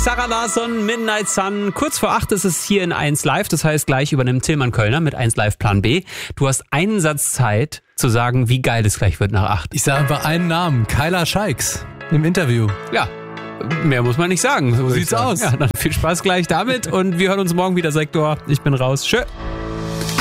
Sarah Larsson, Midnight Sun. Kurz vor 8 ist es hier in 1 Live. Das heißt, gleich übernimmt Tillmann Kölner mit 1 Live Plan B. Du hast einen Satz Zeit zu sagen, wie geil es gleich wird nach 8. Ich sage einfach einen Namen. Kyla Scheiks im Interview. Ja, mehr muss man nicht sagen. So sieht's aus. Ja, dann viel Spaß gleich damit und wir hören uns morgen wieder, Sektor. Ich bin raus. Tschö.